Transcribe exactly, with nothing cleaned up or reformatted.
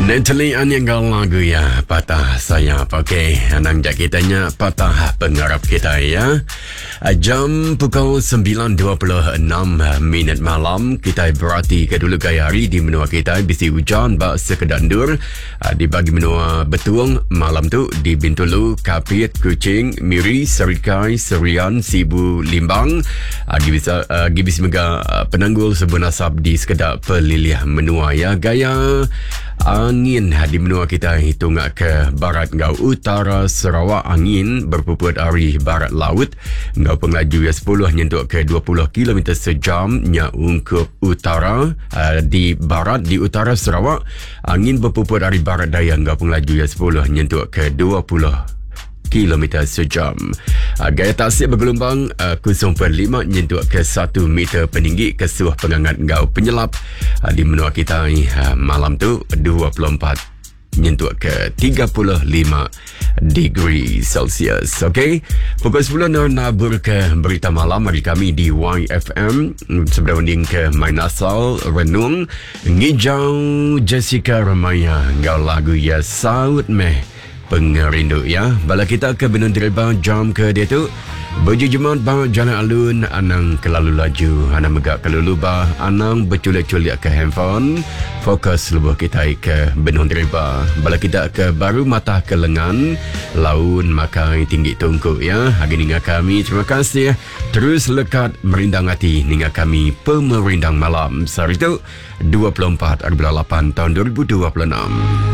Natalie Anyanggal lagu ya patah saya pakai anang jakitanya patah pengarap kita ya. Jam pukul sembilan dua puluh enam minit malam kita berarti ke dulu gaya hari di menua kita bisi hujan bak sekedandur di bagi menua Betuang malam tu di Bintulu, Kapit, Kuching, Miri, Serikai, Serian, Sibu, Limbang gibis gibis mega penanggul sebenasab di sekedar peliliah menua ya gaya angin di menua kita hitung ke barat ngau utara Sarawak angin berpuput ari barat laut ngau penglaju ya sepuluh nyentuk ke dua puluh kilometer sejam nya ungkup utara uh, di barat di utara Sarawak angin berpuput ari barat daya ngau penglaju ya sepuluh nyentuk ke dua puluh kilometer sejam. Uh, gaya tasik bergelombang uh, kosong perpuluhan lima nyentuk ke satu meter peninggi kesuh pengangat ngau penyelap uh, di menua kita uh, malam tu dua puluh empat nyentuk ke tiga puluh lima degree Celsius. Okey, pukul sepuluh nabur ke berita malam hari kami di Y F M sebelum ke main asal renung ngijau Jessica Ramaya ngau lagu ya saut meh pengerindu ya. Bala kita ke Benun Direba jam ke dia tu Baju Jumat bang jalan alun anang kelalu laju anang megak keluluba anang berculik-culik ke handphone fokus lubuh kita ke Benun Direba. Bala kita ke baru mata ke lengan laun makai tinggi tungku ya. Hari ni kami terima kasih terus lekat merindang hati ninga kami pemerindang malam. Sehari itu dua puluh empat bulan lapan tahun dua ribu dua puluh enam.